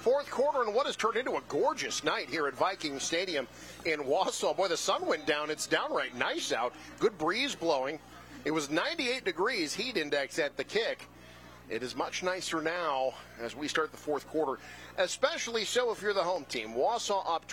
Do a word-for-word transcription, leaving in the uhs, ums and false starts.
fourth quarter in what has turned into a gorgeous night here at Viking Stadium in Wausau. Boy, the sun went down. It's downright nice out. Good breeze blowing. It was ninety-eight degrees heat index at the kick. It is much nicer now as we start the fourth quarter, especially so if you're the home team. Wausau up